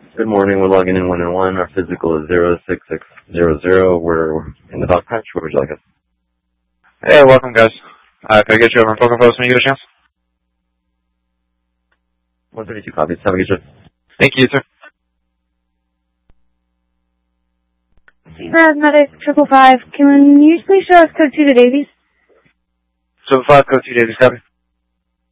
Good morning. We're logging in 1-1. Our physical is 06600. We're in the dog patch. Where would you like us? Hey, welcome, guys. Can I get you over in Poker Post when you get a chance? 132 copies. Have a good shift. Thank you, sir. Medic 555. Can you please show us code 2 to Davies? 5 code 2 Davies, copy.